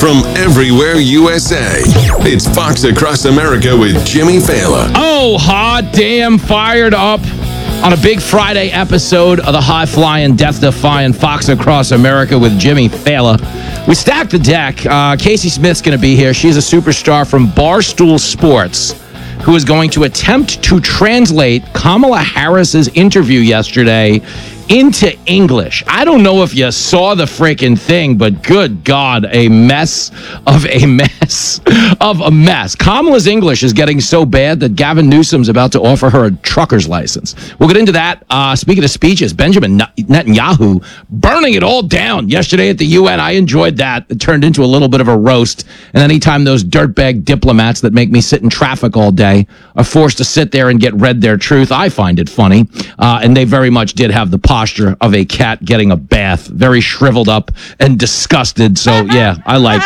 from everywhere USA. It's Fox Across America with Jimmy Fallon. Oh, hot damn, fired up on a big Friday episode of the high-flying, death-defying Fox Across America with Jimmy Fallon. We stacked the deck. Casey Smith's going to be here. She's a superstar from Barstool Sports who is going to attempt to translate Kamala Harris's interview yesterday into English. I don't know if you saw the freaking thing, but good God, a mess of a mess of a mess. Kamala's English is getting so bad that Gavin Newsom's about to offer her a trucker's license. We'll get into that. Speaking of speeches, Benjamin Netanyahu burning it all down yesterday at the UN. I enjoyed that. It turned into a little bit of a roast. And anytime those dirtbag diplomats that make me sit in traffic all day are forced to sit there and get read their truth, I find it funny. And they very much did have the posture of a cat getting a bath, very shriveled up and disgusted. So, yeah, I liked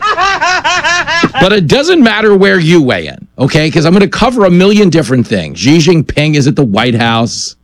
it. But it doesn't matter where you weigh in, okay? Because I'm going to cover a million different things. Xi Jinping is at the White House.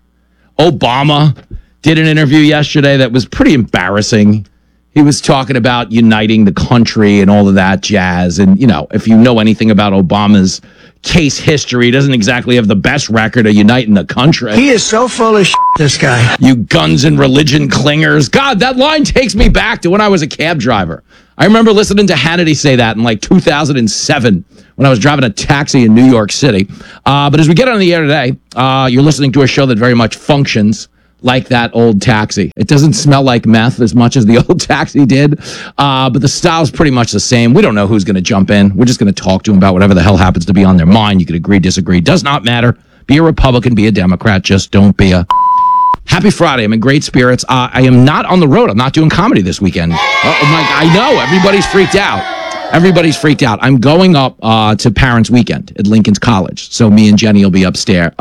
Obama did an interview yesterday that was pretty embarrassing. He was talking about uniting the country and all of that jazz. And, you know, if you know anything about Obama's case history, he doesn't exactly have the best record of uniting the country. He is so full of shit, this guy. You guns and religion clingers. God, that line takes me back to when I was a cab driver. I remember listening to Hannity say that in like 2007 when I was driving a taxi in New York City. But as we get on the air today, you're listening to a show that very much functions like that old taxi. It doesn't smell like meth as much as the old taxi did, but the style's pretty much the same. We don't know who's going to jump in. We're just going to talk to them about whatever the hell happens to be on their mind. You could agree, disagree. Does not matter. Be a Republican, be a Democrat. Just don't be a... Happy Friday. I'm in great spirits. I am not on the road. I'm not doing comedy this weekend. Oh my! I know. Everybody's freaked out. Everybody's freaked out. I'm going up to Parents' Weekend at Lincoln's College. So me and Jenny will be upstate.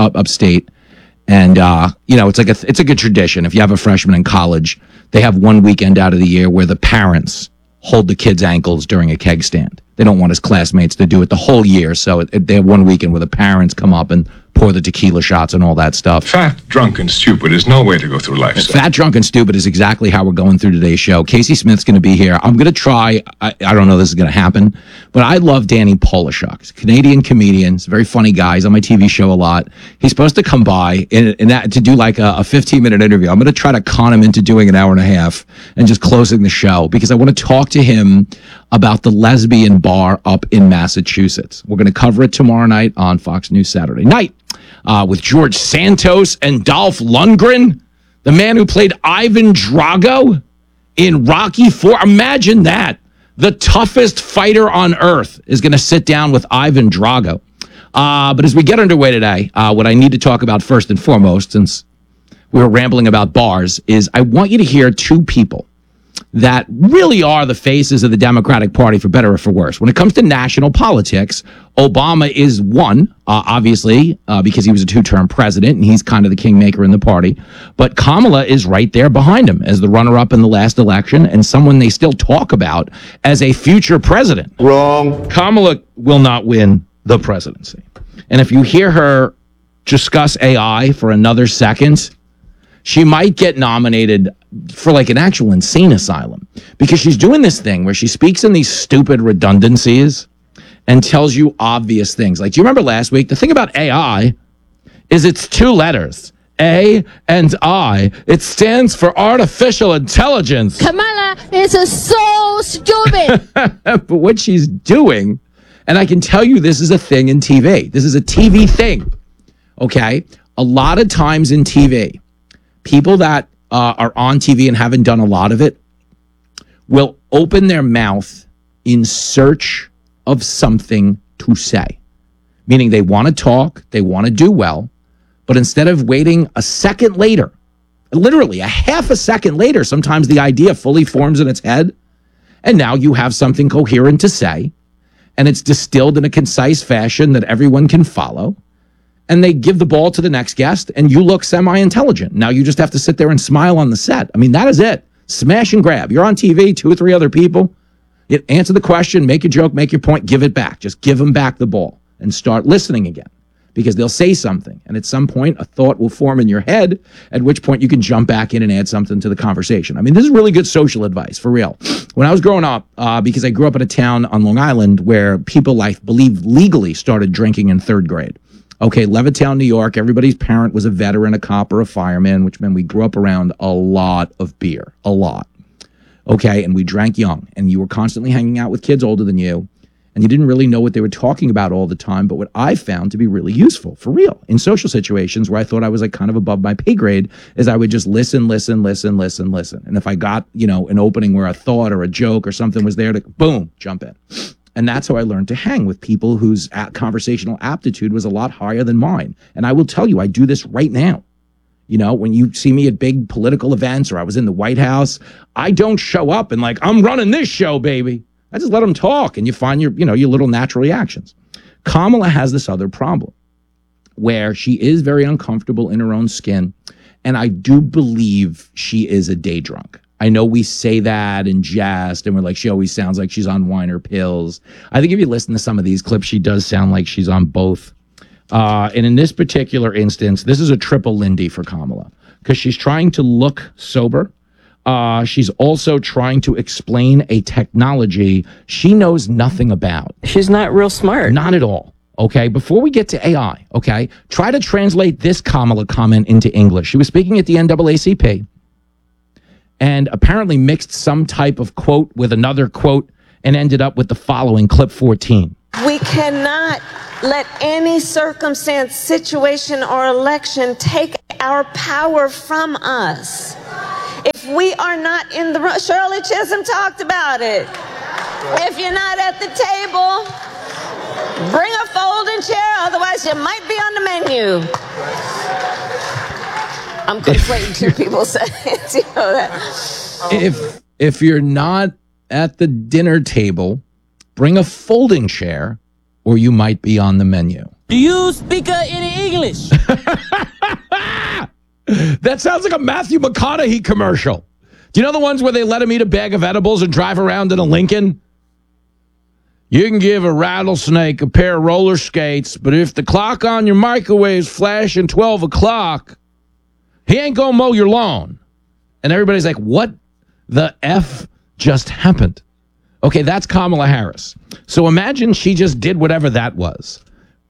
And, you know, it's a good tradition. If you have a freshman in college, they have one weekend out of the year where the parents hold the kids' ankles during a keg stand. They don't want his classmates to do it the whole year. So they have one weekend where the parents come up and pour the tequila shots and all that stuff. Fat, drunk, and stupid is no way to go through life. Fat, drunk, and stupid is exactly how we're going through today's show. Casey Smith's going to be here. I'm going to try. I don't know if this is going to happen, but I love Danny Polishuk. He's a Canadian comedian. He's a very funny guy. He's on my TV show a lot. He's supposed to come by and to do like a 15-minute interview. I'm going to try to con him into doing an hour and a half and just closing the show because I want to talk to him about the lesbian bar up in Massachusetts. We're going to cover it tomorrow night on Fox News Saturday night. With George Santos and Dolph Lundgren, the man who played Ivan Drago in Rocky IV. Imagine that. The toughest fighter on earth is going to sit down with Ivan Drago. But as we get underway today, what I need to talk about first and foremost, since we were rambling about bars, is I want you to hear two people that really are the faces of the Democratic Party, for better or for worse. When it comes to national politics, Obama is one, obviously, because he was a two-term president, and he's kind of the kingmaker in the party. But Kamala is right there behind him as the runner-up in the last election and someone they still talk about as a future president. Wrong. Kamala will not win the presidency. And if you hear her discuss AI for another second, she might get nominated for like an actual insane asylum because she's doing this thing where she speaks in these stupid redundancies and tells you obvious things. Like, do you remember last week? The thing about AI is it's two letters, A and I. It stands for artificial intelligence. Kamala is so stupid. But what she's doing, and I can tell you this is a thing in TV. This is a TV thing, okay? A lot of times in TV, people that are on TV and haven't done a lot of it will open their mouth in search of something to say. Meaning they want to talk, they want to do well, but instead of waiting a second later, literally a half a second later, sometimes the idea fully forms in its head, and now you have something coherent to say, and it's distilled in a concise fashion that everyone can follow. And they give the ball to the next guest, and you look semi-intelligent. Now you just have to sit there and smile on the set. I mean, that is it. Smash and grab. You're on TV, 2 or 3 other people. You answer the question, make a joke, make your point, give it back. Just give them back the ball and start listening again. because they'll say something. And at some point, a thought will form in your head, at which point you can jump back in and add something to the conversation. I mean, this is really good social advice, for real. When I was growing up, because I grew up in a town on Long Island where people, I believe, legally started drinking in third grade. Okay, Levittown, New York, everybody's parent was a veteran, a cop, or a fireman, which meant we grew up around a lot of beer, a lot. Okay, and we drank young, and you were constantly hanging out with kids older than you, and you didn't really know what they were talking about all the time, but what I found to be really useful, for real, in social situations where I thought I was like kind of above my pay grade, is I would just listen. And if I got, an opening where a thought or a joke or something was there, to boom, jump in. And that's how I learned to hang with people whose conversational aptitude was a lot higher than mine. And I will tell you, I do this right now. When you see me at big political events or I was in the White House, I don't show up and I'm running this show, baby. I just let them talk and you find your little natural reactions. Kamala has this other problem where she is very uncomfortable in her own skin. And I do believe she is a day drunk. I know we say that in jest and we're like, she always sounds like she's on wine or pills. I think if you listen to some of these clips, she does sound like she's on both. And in this particular instance, this is a triple Lindy for Kamala because she's trying to look sober. She's also trying to explain a technology she knows nothing about. She's not real smart. Not at all. Okay, before we get to AI, okay, try to translate this Kamala comment into English. She was speaking at the NAACP and apparently mixed some type of quote with another quote and ended up with the following, clip 14. We cannot let any circumstance, situation, or election take our power from us. If we are not in the room, Shirley Chisholm talked about it. If you're not at the table, bring a folding chair, otherwise you might be on the menu. I'm conflating two people saying, you know that. If you're not at the dinner table, bring a folding chair, or you might be on the menu. Do you speak any English? That sounds like a Matthew McConaughey commercial. Do you know the ones where they let him eat a bag of edibles and drive around in a Lincoln? You can give a rattlesnake a pair of roller skates, but if the clock on your microwave's flashing 12 o'clock, he ain't gonna mow your lawn. And everybody's like, what the F just happened? Okay, that's Kamala Harris. So imagine she just did whatever that was.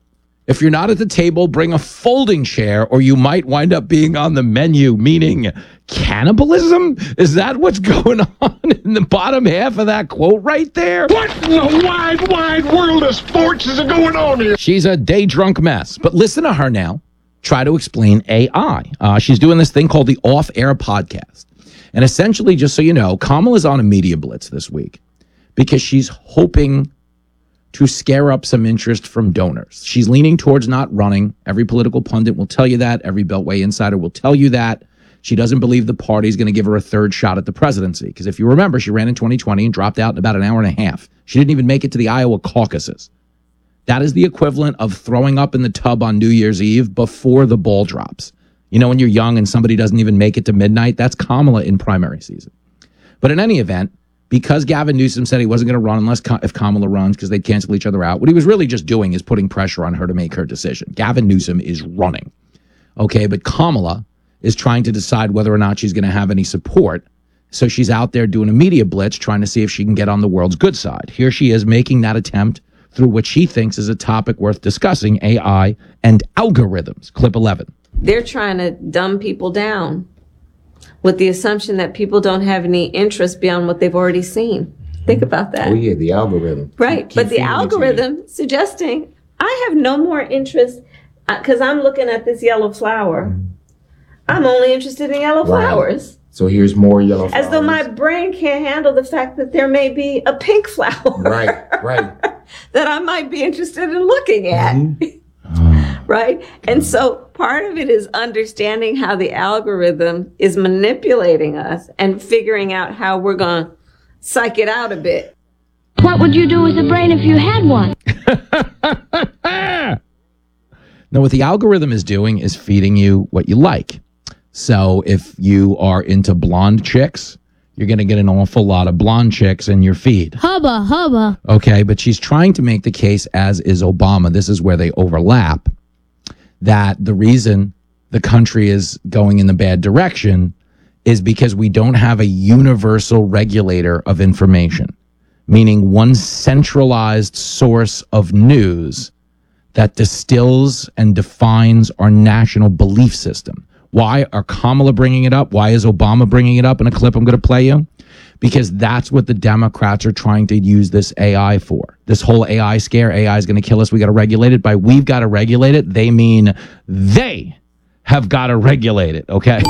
If you're not at the table, bring a folding chair, or you might wind up being on the menu, meaning cannibalism? Is that what's going on in the bottom half of that quote right there? What in the wide, wide world of sports is going on here? She's a day drunk mess. But listen to her now try to explain AI. She's doing this thing called the Off-Air Podcast. And essentially, just so you know, Kamala's on a media blitz this week because she's hoping to scare up some interest from donors. She's leaning towards not running. Every political pundit will tell you that. Every Beltway insider will tell you that. She doesn't believe the party's going to give her a third shot at the presidency. Because if you remember, she ran in 2020 and dropped out in about an hour and a half. She didn't even make it to the Iowa caucuses. That is the equivalent of throwing up in the tub on New Year's Eve before the ball drops. You know, when you're young and somebody doesn't even make it to midnight, that's Kamala in primary season. But in any event, because Gavin Newsom said he wasn't going to run if Kamala runs because they'd cancel each other out, what he was really just doing is putting pressure on her to make her decision. Gavin Newsom is running. Okay, but Kamala is trying to decide whether or not she's going to have any support. So she's out there doing a media blitz, trying to see if she can get on the world's good side. Here she is making that attempt through what she thinks is a topic worth discussing, AI and algorithms. Clip 11. They're trying to dumb people down with the assumption that people don't have any interest beyond what they've already seen. Think about that. Oh, yeah, the algorithm. Right, but the algorithm suggesting I have no more interest because I'm looking at this yellow flower. I'm only interested in yellow flowers. So here's more yellow flowers. As though my brain can't handle the fact that there may be a pink flower. Right. that I might be interested in looking at. Right? And so part of it is understanding how the algorithm is manipulating us and figuring out how we're going to psych it out a bit. What would you do with a brain if you had one? Now, what the algorithm is doing is feeding you what you like. So if you are into blonde chicks, you're going to get an awful lot of blonde chicks in your feed. Hubba, hubba. Okay, but she's trying to make the case, as is Obama. This is where they overlap. that the reason the country is going in the bad direction is because we don't have a universal regulator of information, meaning one centralized source of news that distills and defines our national belief system. Why are Kamala bringing it up? Why is Obama bringing it up in a clip I'm going to play you? Because that's what the Democrats are trying to use this AI for. This whole AI scare, AI is going to kill us, we got to regulate it. By we've got to regulate it, they mean they have got to regulate it, okay?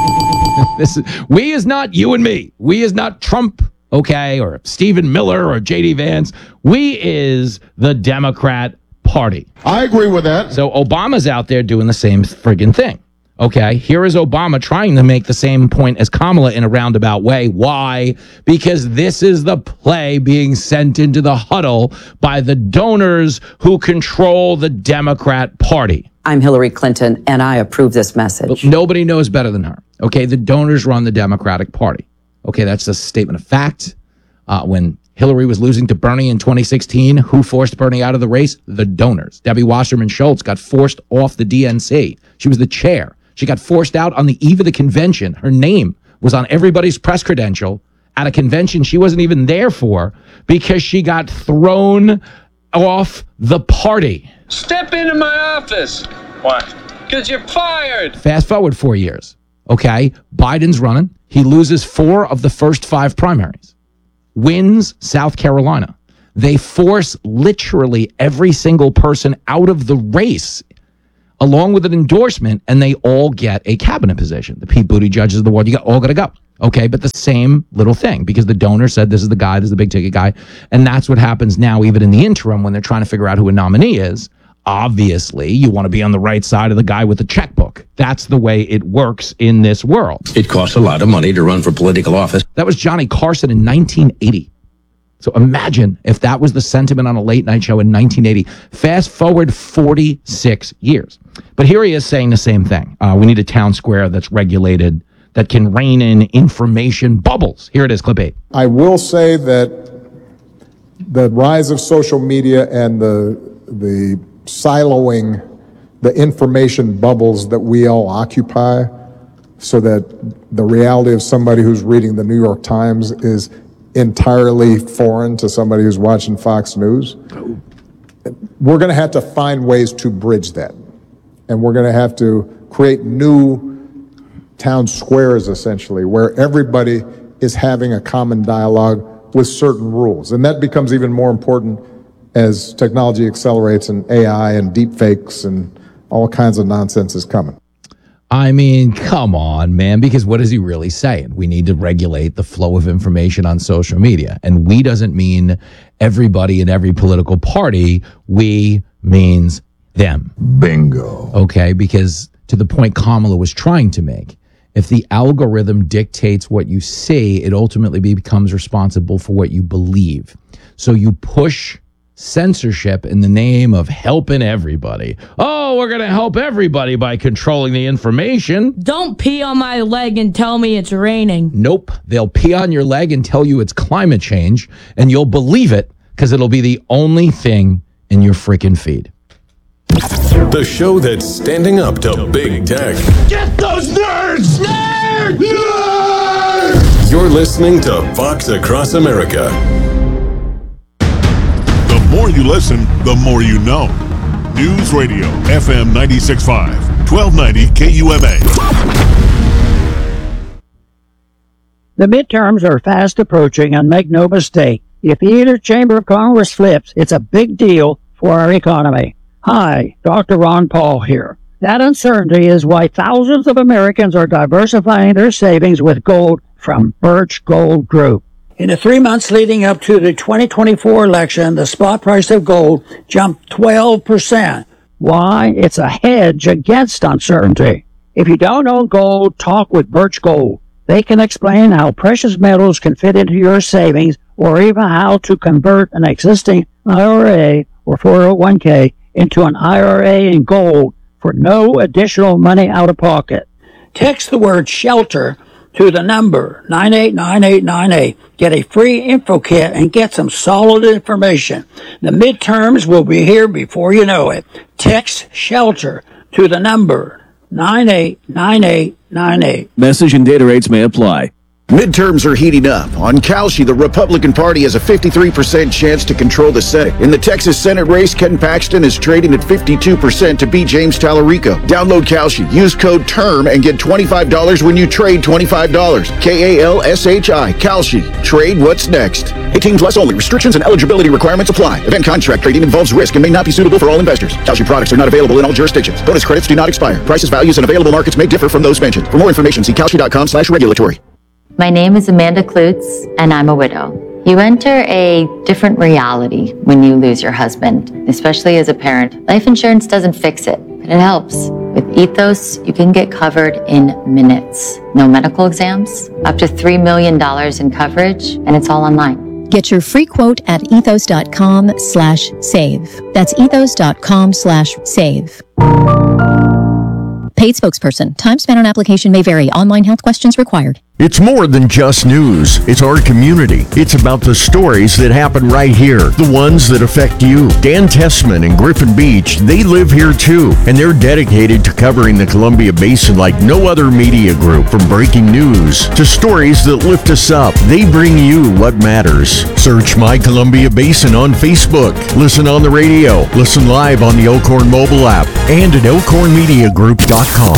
We is not you and me. We is not Trump, okay, or Stephen Miller or J.D. Vance. We is the Democrat Party. I agree with that. So Obama's out there doing the same friggin' thing. Okay, here is Obama trying to make the same point as Kamala in a roundabout way. Why? Because this is the play being sent into the huddle by the donors who control the Democrat Party. I'm Hillary Clinton, and I approve this message. Nobody knows better than her. Okay, the donors run the Democratic Party. Okay, that's a statement of fact. When Hillary was losing to Bernie in 2016, who forced Bernie out of the race? The donors. Debbie Wasserman Schultz got forced off the DNC. She was the chair. She got forced out on the eve of the convention. Her name was on everybody's press credential at a convention she wasn't even there for because she got thrown off the party. Step into my office. Why? Because you're fired. Fast forward 4 years. Okay, Biden's running. He loses 4 of the first 5 primaries. Wins South Carolina. They force literally every single person out of the race along with an endorsement, and they all get a cabinet position. The Pete Buttigieg is the one, all got to go. Okay, but the same little thing, because the donor said this is the guy, this is the big ticket guy, and that's what happens now, even in the interim, when they're trying to figure out who a nominee is. Obviously, you want to be on the right side of the guy with the checkbook. That's the way it works in this world. It costs a lot of money to run for political office. That was Johnny Carson in 1980. So imagine if that was the sentiment on a late night show in 1980. Fast forward 46 years. But here he is saying the same thing. We need a town square that's regulated, that can rein in information bubbles. Here it is, clip 8. I will say that the rise of social media and the siloing the information bubbles that we all occupy, so that the reality of somebody who's reading the New York Times is entirely foreign to somebody who's watching Fox News. We're going to have to find ways to bridge that. And we're going to have to create new town squares, essentially, where everybody is having a common dialogue with certain rules. And that becomes even more important as technology accelerates and AI and deep fakes and all kinds of nonsense is coming. I mean, come on, man, because what is he really saying? We need to regulate the flow of information on social media. And we doesn't mean everybody in every political party. We means them. Bingo. Okay, because to the point Kamala was trying to make, if the algorithm dictates what you see, it ultimately becomes responsible for what you believe. So you push censorship in the name of helping everybody. Oh, we're going to help everybody by controlling the information. Don't pee on my leg and tell me it's raining. Nope. They'll pee on your leg and tell you it's climate change, and you'll believe it because it'll be the only thing in your freaking feed. The show that's standing up to big tech. Get those nerds! Nerds! Nerds! You're listening to Fox Across America. The more you listen, the more you know. News Radio, FM 96.5, 1290 KUMA. The midterms are fast approaching, and make no mistake, if either chamber of Congress flips, it's a big deal for our economy. Hi, Dr. Ron Paul here. That uncertainty is why thousands of Americans are diversifying their savings with gold from Birch Gold Group. In the 3 months leading up to the 2024 election, the spot price of gold jumped 12%. Why? It's a hedge against uncertainty. If you don't own gold, talk with Birch Gold. They can explain how precious metals can fit into your savings, or even how to convert an existing IRA or 401k into an IRA in gold for no additional money out of pocket. Text the word SHELTER to the number 989898. Get a free info kit and get some solid information. The midterms will be here before you know it. Text SHELTER to the number 989898. Message and data rates may apply. Midterms are heating up. On Kalshi, the Republican Party has a 53% chance to control the Senate. In the Texas Senate race, Ken Paxton is trading at 52% to beat James Tallarico. Download Kalshi. Use code TERM and get $25 when you trade $25. Kalshi. Kalshi. Trade what's next. 18 plus only. Restrictions and eligibility requirements apply. Event contract trading involves risk and may not be suitable for all investors. Kalshi products are not available in all jurisdictions. Bonus credits do not expire. Prices, values, and available markets may differ from those mentioned. For more information, see kalshi.com/regulatory. My name is Amanda Klutz, and I'm a widow. You enter a different reality when you lose your husband, especially as a parent. Life insurance doesn't fix it, but it helps. With Ethos, you can get covered in minutes. No medical exams, up to $3 million in coverage, and it's all online. Get your free quote at ethos.com/save. That's ethos.com/save. Paid spokesperson. Time spent on application may vary. Online health questions required. It's more than just news. It's our community. It's about the stories that happen right here, the ones that affect you. Dan Tessman and Griffin Beach, they live here too, and they're dedicated to covering the Columbia Basin like no other media group. From breaking news to stories that lift us up, they bring you what matters. Search My Columbia Basin on Facebook. Listen on the radio. Listen live on the Elkhorn mobile app and at elkhornmediagroup.com.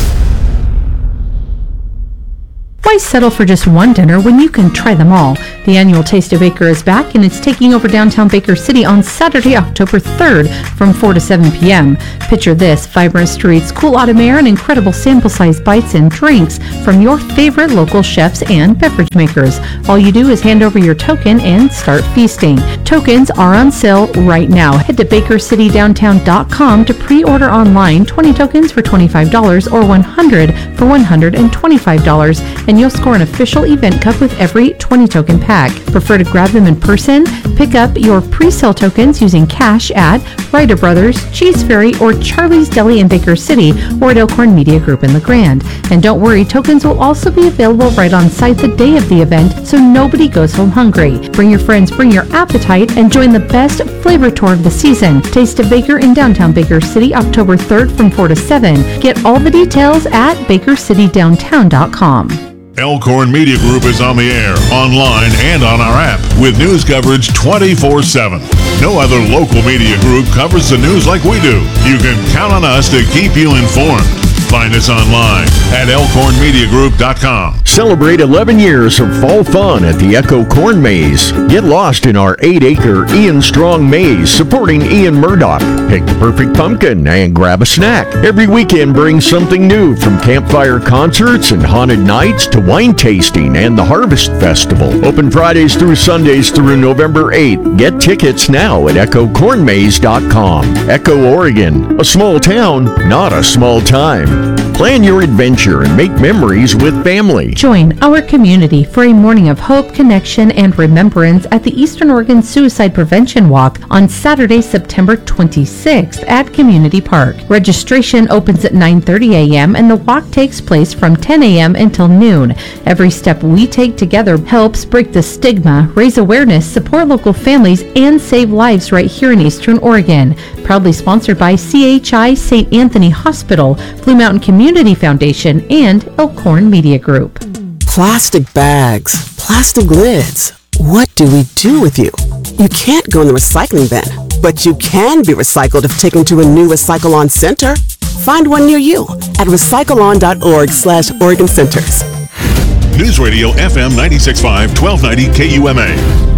Why settle for just one dinner when you can try them all? The annual Taste of Baker is back, and it's taking over downtown Baker City on Saturday, October 3rd from 4 to 7 p.m. Picture this: vibrant streets, cool autumn air, and incredible sample-sized bites and drinks from your favorite local chefs and beverage makers. All you do is hand over your token and start feasting. Tokens are on sale right now. Head to bakercitydowntown.com to pre-order online 20 tokens for $25 or 100 for $125, and you'll score an official event cup with every 20 token pack. Prefer to grab them in person? Pick up your pre-sale tokens using cash at Ryder Brothers, Cheese Fairy, or Charlie's Deli in Baker City, or at Elkhorn Media Group in La Grande. And don't worry, tokens will also be available right on site the day of the event, so nobody goes home hungry. Bring your friends, bring your appetite, and join the best flavor tour of the season. Taste of Baker in downtown Baker City, October 3rd from 4 to 7. Get all the details at bakercitydowntown.com. Elkhorn Media Group is on the air, online, and on our app with news coverage 24/7. No other local media group covers the news like we do. You can count on us to keep you informed. Find us online at elkhornmediagroup.com. Celebrate 11 years of fall fun at the Echo Corn Maze. Get lost in our 8-acre Ian Strong Maze supporting Ian Murdoch. Pick the perfect pumpkin and grab a snack. Every weekend brings something new, from campfire concerts and haunted nights to wine tasting and the Harvest Festival. Open Fridays through Sundays through November 8th. Get tickets now at echocornmaze.com. Echo, Oregon. A small town, not a small time. Plan your adventure and make memories with family. Join our community for a morning of hope, connection, and remembrance at the Eastern Oregon Suicide Prevention Walk on Saturday, September 26th at Community Park. Registration opens at 9:30 a.m. and the walk takes place from 10 a.m. until noon. Every step we take together helps break the stigma, raise awareness, support local families, and save lives right here in Eastern Oregon. Proudly sponsored by CHI St. Anthony Hospital, Blue Mountain Community Foundation, and Elkhorn Media Group. Plastic bags, plastic lids. What do we do with you? You can't go in the recycling bin, but you can be recycled if taken to a new Recycle-On Center. Find one near you at recycleon.org/Oregon Centers. News Radio FM 96.5, 1290 KUMA.